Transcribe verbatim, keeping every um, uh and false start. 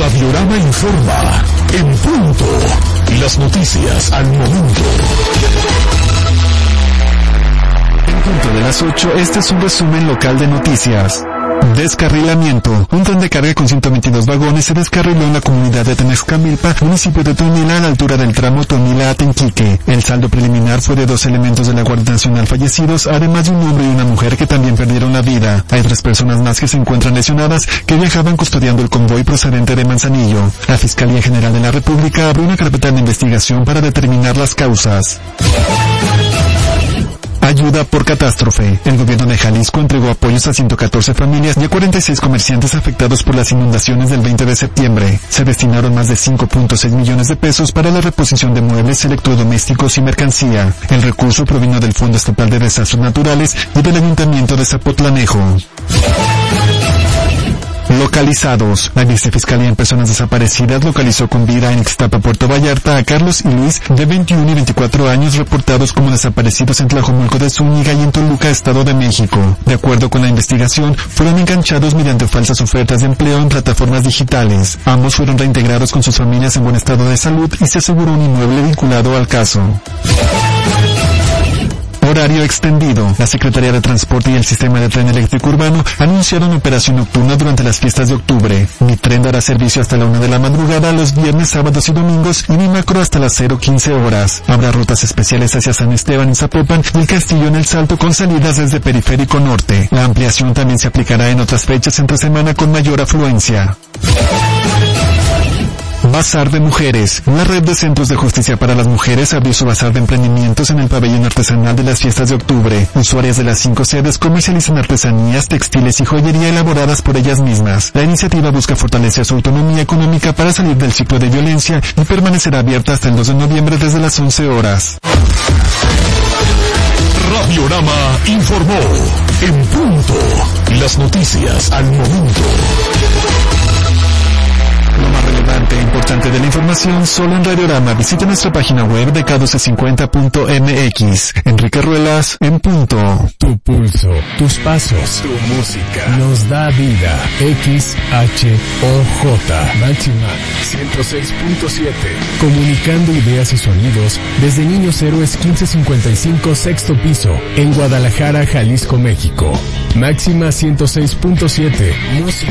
Radiorama informa en punto. Las noticias al momento. En punto de las ocho, este es un resumen local de noticias. Descarrilamiento. Un tren de carga con ciento veintidós vagones se descarriló en la comunidad de Tenexcamilpa, municipio de Tonila, a la altura del tramo Tonila-Atenquique. El saldo preliminar fue de dos elementos de la Guardia Nacional fallecidos, además de un hombre y una mujer que también perdieron la vida. Hay tres personas más que se encuentran lesionadas, que viajaban custodiando el convoy procedente de Manzanillo. La Fiscalía General de la República abrió una carpeta de investigación para determinar las causas. Ayuda por catástrofe. El gobierno de Jalisco entregó apoyos a ciento catorce familias y a cuarenta y seis comerciantes afectados por las inundaciones del veinte de septiembre. Se destinaron más de cinco punto seis millones de pesos para la reposición de muebles, electrodomésticos y mercancía. El recurso provino del Fondo Estatal de Desastres Naturales y del Ayuntamiento de Zapotlanejo. Localizados. La Vicefiscalía en Personas Desaparecidas localizó con vida en Ixtapa, Puerto Vallarta, a Carlos y Luis, de veintiuno y veinticuatro años, reportados como desaparecidos en Tlajomulco de Zúñiga y en Toluca, Estado de México. De acuerdo con la investigación, fueron enganchados mediante falsas ofertas de empleo en plataformas digitales. Ambos fueron reintegrados con sus familias en buen estado de salud y se aseguró un inmueble vinculado al caso. Horario extendido. La Secretaría de Transporte y el Sistema de Tren Eléctrico Urbano anunciaron operación nocturna durante las fiestas de octubre. Mi tren dará servicio hasta la una de la madrugada los viernes, sábados y domingos, y mi macro hasta las cero quince horas. Habrá rutas especiales hacia San Esteban en Zapopan y el Castillo en El Salto con salidas desde Periférico Norte. La ampliación también se aplicará en otras fechas entre semana con mayor afluencia. Bazar de Mujeres. La Red de Centros de Justicia para las Mujeres abrió su bazar de emprendimientos en el pabellón artesanal de las fiestas de octubre. Usuarias de las cinco sedes comercializan artesanías, textiles y joyería elaboradas por ellas mismas. La iniciativa busca fortalecer su autonomía económica para salir del ciclo de violencia y permanecerá abierta hasta el dos de noviembre desde las once horas. Radiorama informó en punto. Las noticias al momento. Lo más relevante e importante de la información solo en Radiorama. Visite nuestra página web de K doce cincuenta punto M X. Enrique Ruelas, en punto. Tu pulso, tus pasos, tu música nos da vida. X H O J Máxima ciento seis punto siete. Comunicando ideas y sonidos desde Niños Héroes quince cincuenta y cinco, sexto piso, en Guadalajara, Jalisco, México. Máxima ciento seis punto siete. Música